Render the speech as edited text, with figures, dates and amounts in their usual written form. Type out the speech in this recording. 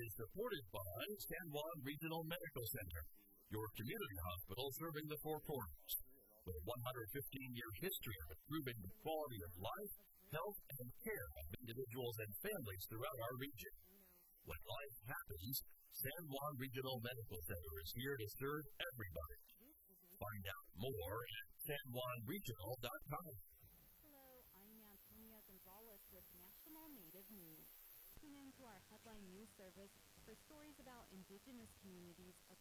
is supported by San Juan Regional Medical Center, your community hospital serving the Four Corners. With a 115-year history of improving the quality of life, health, and care of individuals and families throughout our region. When life happens, San Juan Regional Medical Center is here to serve everybody. Find out more at sanjuanregional.com. Hello, I'm Antonia Gonzalez with National Native News. Tune in to our headline news service for stories about indigenous communities